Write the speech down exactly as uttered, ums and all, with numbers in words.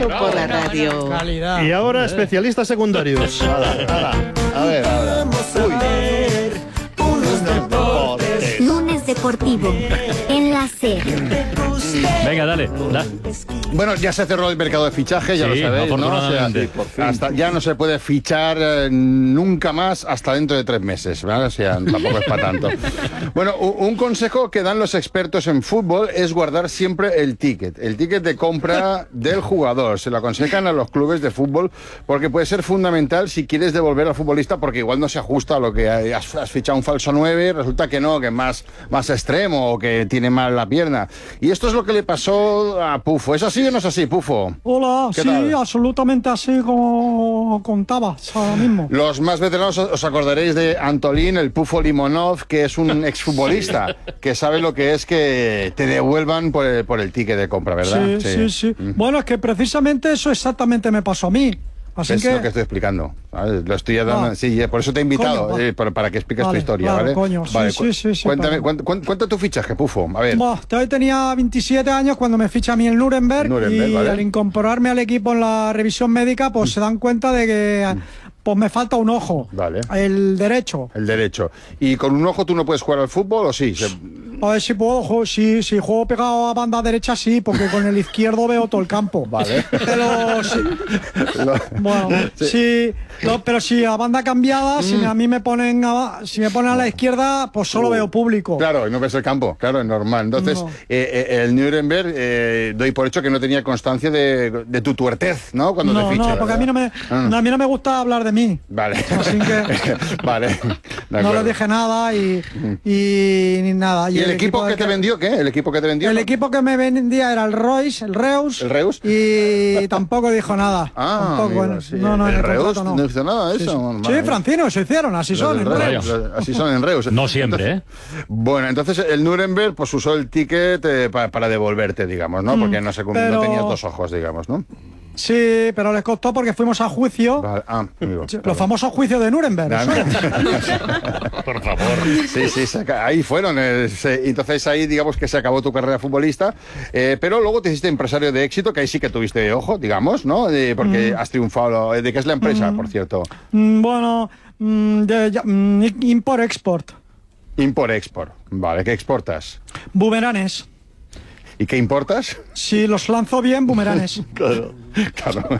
Paseo por la radio. Calidad. Y ahora especialistas secundarios. Ala, ala. A ver, ahora. Uy. Unos deportes. Lunes deportivo en la SER. Venga, dale. Da. Bueno, ya se cerró el mercado de fichaje, ya Sí, lo sabéis, ¿no? O sea, afortunadamente. sí, por fin. Hasta, ya no se puede fichar eh, nunca más hasta dentro de tres meses, ¿vale? O sea, tampoco es para tanto. Bueno, u- un consejo que dan los expertos en fútbol es guardar siempre el ticket, el ticket de compra del jugador. Se lo aconsejan a los clubes de fútbol porque puede ser fundamental si quieres devolver al futbolista, porque igual no se ajusta a lo que hay. has, has fichado un falso nueve, resulta que no, que es más, más extremo o que tiene mal la pierna. Y esto es lo que le pasó a Pufo. ¿Es así o no es así, Pufo? Hola, ¿Qué sí, tal? absolutamente así como contabas ahora mismo. Los más veteranos os acordaréis de Antolín, el Pufo Limonov, que es un exfutbolista que sabe lo que es que te devuelvan por el, por el ticket de compra, ¿verdad? Sí, sí, sí. Mm. Bueno, es que precisamente eso exactamente me pasó a mí. Así Es que... lo que estoy explicando, ¿sabes? Lo estoy dando, Ah. sí, por eso te he invitado, Coño, va. eh, para, para que expliques Vale, tu historia, claro, ¿vale? coño, sí, Vale, sí, cu- sí, sí, Cuéntame, para- cuán- cuán- cuenta tu fichaje, Pufo, a ver. Buah, yo tenía veintisiete años cuando me ficha a mí el Nuremberg, Nuremberg, y vale. al incorporarme al equipo en la revisión médica, pues se dan cuenta de que pues me falta un ojo, Vale. el derecho. El derecho. ¿Y con un ojo tú no puedes jugar al fútbol o sí? Se- A ver si puedo, jo- si, si juego pegado a banda derecha sí, porque con el izquierdo veo todo el campo. Vale. Pero sí, Lo- bueno, sí, no, pero si a banda cambiada, si a mí me ponen a, si me ponen a la izquierda, pues solo veo público. Claro, y no ves el campo, claro, es normal. Entonces, No. eh, eh, el Nuremberg, eh, doy por hecho que no tenía constancia de, de tu tuertez, ¿no? Cuando No, te ficha. no, porque a mí no me, Ah. no, a mí no me gusta hablar de mí. Vale. Así que Vale. De no acuerdo. le dije nada y, y ni nada. ¿Y el, equipo, que del te vendió qué? ¿El equipo que te vendió? El equipo que me vendía era el Royce, el Reus. ¿El Reus? Y tampoco dijo nada. Ah, tampoco, amigo, en- sí. no, no, en el el Reus contrato no. no hizo nada de Sí, eso. sí. Madre Sí, mía. Francino, se hicieron, así Los son. del en Reus, Reus. los- así son en Reus. No siempre, ¿eh? Bueno, entonces el Nuremberg pues usó el ticket eh, pa- para devolverte, digamos, ¿no? Porque no, se, cum- pero- no tenías dos ojos, digamos, ¿no? Sí, pero les costó porque fuimos a juicio. Vale. Ah, amigo. Los famosos juicios de Nuremberg. Nah, eso. Por favor. Sí, sí, se aca- ahí fueron. eh, se- entonces ahí digamos que se acabó tu carrera futbolista, eh, pero luego te hiciste empresario de éxito, que ahí sí que tuviste ojo, digamos, ¿no? Eh, porque has triunfado. ¿De qué es la empresa, por cierto? Mm, bueno, mm, de- ya- mm, import-export. Import-export. Vale, ¿qué exportas? Bumeranes. ¿Y qué importas? Si los lanzo bien, bumeranes. Claro, claro.